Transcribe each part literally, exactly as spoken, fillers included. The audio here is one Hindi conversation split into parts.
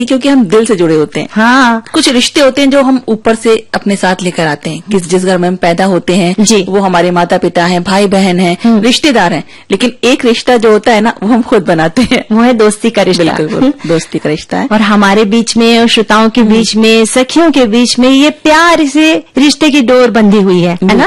क्योंकि हम दिल से जुड़े होते हैं। हाँ, कुछ रिश्ते होते हैं जो हम ऊपर से अपने साथ लेकर आते हैं। किस जिस घर में हम पैदा होते हैं जी, वो हमारे माता पिता हैं, भाई बहन हैं, रिश्तेदार हैं। लेकिन एक रिश्ता जो होता है ना, वो हम खुद बनाते हैं, वो है दोस्ती का रिश्ता। बिल्कुल दोस्ती का रिश्ता है। और हमारे बीच में और श्रोताओं के बीच में, सखियों के बीच में ये प्यार से रिश्ते की डोर बंधी हुई है, है ना?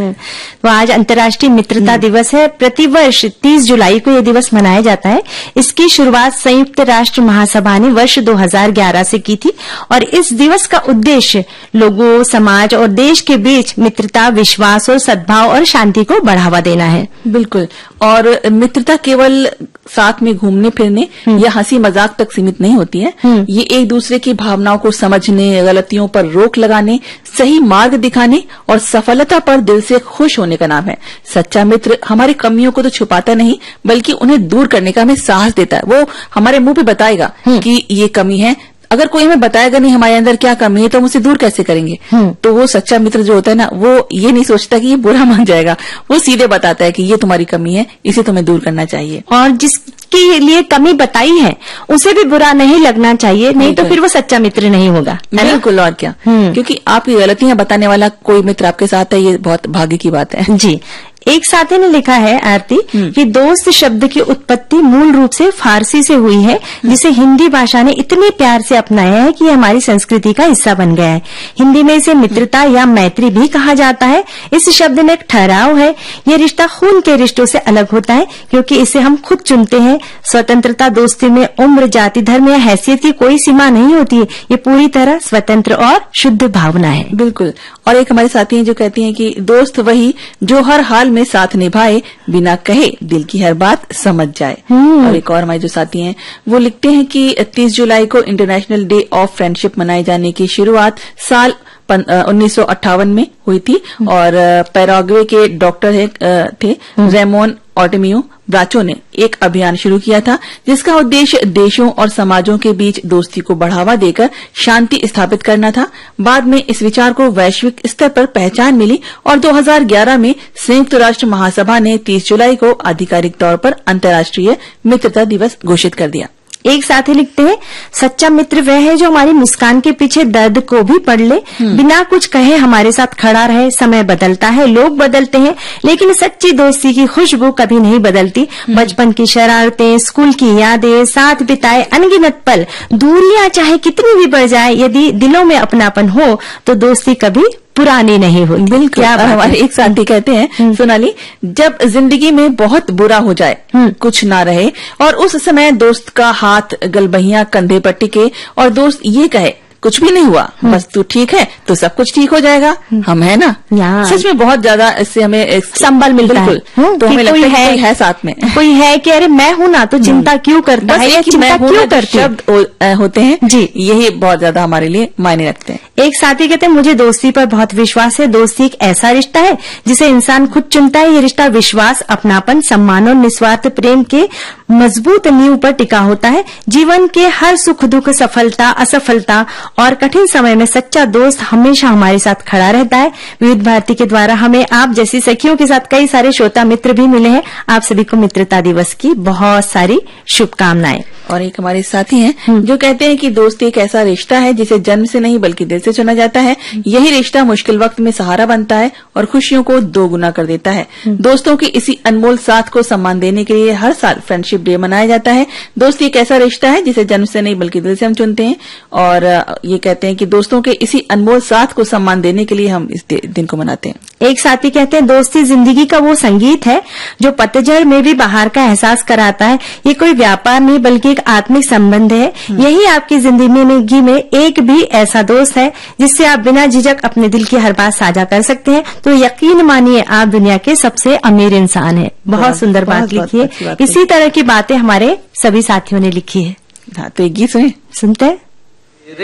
तो आज अंतर्राष्ट्रीय मित्रता दिवस है। प्रतिवर्ष तीस जुलाई को ये दिवस मनाया जाता है। इसकी शुरुआत संयुक्त राष्ट्र महासभा ने वर्ष दो हज़ार ग्यारह से की थी और इस दिवस का उद्देश्य लोगों, समाज और देश के बीच मित्रता, विश्वास और सद्भाव और शांति को बढ़ावा देना है। बिल्कुल। और मित्रता केवल साथ में घूमने फिरने या हंसी मजाक तक सीमित नहीं होती है। ये एक दूसरे की भावनाओं को समझने, गलतियों पर रोक लगाने, सही मार्ग दिखाने और सफलता पर दिल से खुश होने का नाम है। सच्चा मित्र हमारी कमियों को तो छुपाता नहीं, बल्कि उन्हें दूर करने का हमें साहस देता है। वो हमारे मुंह पे बताएगा कि ये कमी है। अगर कोई हमें बताएगा नहीं हमारे अंदर क्या कमी है, तो हम उसे दूर कैसे करेंगे? तो वो सच्चा मित्र जो होता है ना, वो ये नहीं सोचता कि ये बुरा मान जाएगा। वो सीधे बताता है कि ये तुम्हारी कमी है, इसे तुम्हें दूर करना चाहिए। और जिसके लिए कमी बताई है उसे भी बुरा नहीं लगना चाहिए, नहीं तो फिर वो सच्चा मित्र नहीं होगा। बिल्कुल। और क्या, क्योंकि आपकी गलतियां बताने वाला कोई मित्र आपके साथ है, ये बहुत भाग्य की बात है। जी। एक साथी ने लिखा है आरती कि दोस्त शब्द की उत्पत्ति मूल रूप से फारसी से हुई है, जिसे हिंदी भाषा ने इतने प्यार से अपनाया है कि ये हमारी संस्कृति का हिस्सा बन गया है। हिंदी में इसे मित्रता या मैत्री भी कहा जाता है। इस शब्द में एक ठहराव है। ये रिश्ता खून के रिश्तों से अलग होता है क्योंकि इसे हम खुद चुनते हैं। स्वतंत्रता दोस्ती में उम्र, जाति, धर्म या हैसियत की कोई सीमा नहीं होती है। ये पूरी तरह स्वतंत्र और शुद्ध भावना है। बिल्कुल। और एक हमारे साथी हैं जो कहती हैं कि दोस्त वही जो हर हाल में साथ निभाए, बिना कहे दिल की हर बात समझ जाए। और एक और हमारे जो साथी हैं वो लिखते हैं कि तीस जुलाई को इंटरनेशनल डे ऑफ फ्रेंडशिप मनाए जाने की शुरुआत साल उन्नीस सौ अट्ठावन में हुई थी और पैराग्वे के डॉक्टर है, थे रेमोन ऑटमियो ब्राचो ने एक अभियान शुरू किया था जिसका उद्देश्य देशों और समाजों के बीच दोस्ती को बढ़ावा देकर शांति स्थापित करना था। बाद में इस विचार को वैश्विक स्तर पर पहचान मिली और दो हज़ार ग्यारह में संयुक्त राष्ट्र महासभा ने तीस जुलाई को आधिकारिक तौर पर अंतर्राष्ट्रीय मित्रता दिवस घोषित कर दिया। एक साथी लिखते हैं, सच्चा मित्र वह है जो हमारी मुस्कान के पीछे दर्द को भी पढ़ ले, बिना कुछ कहे हमारे साथ खड़ा रहे। समय बदलता है, लोग बदलते हैं, लेकिन सच्ची दोस्ती की खुशबू कभी नहीं बदलती। बचपन की शरारतें, स्कूल की यादें, साथ बिताए अनगिनत पल, दूरियां चाहे कितनी भी बढ़ जाए, यदि दिलों में अपनापन हो तो दोस्ती कभी पुरानी नहीं होती। बिल्कुल। हमारे एक साथी कहते हैं, सोनाली, जब जिंदगी में बहुत बुरा हो जाए, कुछ ना रहे और उस समय दोस्त का हाथ गलबहियां कंधे पर टिके और दोस्त ये कहे कुछ भी नहीं हुआ, बस तू ठीक है तो सब कुछ ठीक हो जाएगा, हम है ना। सच में बहुत ज्यादा इससे हमें संबल मिलता है। तो हमें लगता है कोई है साथ में, कोई है कि अरे मैं हूं ना, तो चिंता क्यों करता है, या चिंता क्यों करती है। शब्द होते हैं जी, यही बहुत ज्यादा हमारे लिए मायने रखते हैं। एक साथी कहते हैं, मुझे दोस्ती पर बहुत विश्वास है। दोस्ती एक ऐसा रिश्ता है जिसे इंसान खुद चुनता है। ये रिश्ता विश्वास, अपनापन, सम्मान और निस्वार्थ प्रेम के मजबूत नींव पर टिका होता है। जीवन के हर सुख दुख, सफलता असफलता और कठिन समय में सच्चा दोस्त हमेशा हमारे साथ खड़ा रहता है। विविध भारती के द्वारा हमें आप जैसी सखियों के साथ कई सारे श्रोता मित्र भी मिले हैं। आप सभी को मित्रता दिवस की बहुत सारी शुभकामनाएं। और एक हमारे साथी हैं जो कहते हैं कि दोस्ती एक ऐसा रिश्ता है जिसे जन्म से नहीं बल्कि दिल से चुना जाता है। यही रिश्ता मुश्किल वक्त में सहारा बनता है और खुशियों को दो गुना कर देता है। दोस्तों के इसी अनमोल साथ को सम्मान देने के लिए हर साल फ्रेंडशिप डे मनाया जाता है। दोस्ती एक ऐसा रिश्ता है जिसे जन्म से नहीं बल्कि दिल से हम चुनते हैं और ये कहते हैं कि दोस्तों के इसी अनमोल साथ को सम्मान देने के लिए हम इस दिन को मनाते हैं। एक साथी कहते हैं, दोस्ती जिंदगी का वो संगीत है जो पतझड़ में भी बाहर का एहसास कराता है। ये कोई व्यापार नहीं बल्कि एक आत्मिक संबंध है। यही आपकी जिंदगी में एक भी ऐसा दोस्त है जिससे आप बिना झिझक अपने दिल की हर बात साझा कर सकते हैं, तो यकीन मानिए आप दुनिया के सबसे अमीर इंसान हैं। बहुत सुंदर बात लिखी है। इसी तरह की बातें हमारे सभी साथियों ने लिखी है। हाँ, तो एक गीत सुने सुनते हैं।